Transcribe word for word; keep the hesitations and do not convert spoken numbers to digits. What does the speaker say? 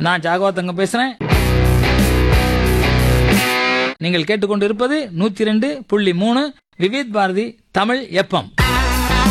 நான் ஜாகவா பேசுறேன். நீங்கள் கேட்டுக்கொண்டு இருப்பது நூத்தி ரெண்டு புள்ளி மூணு விவித் பாரதி தமிழ் எஃப்எம்.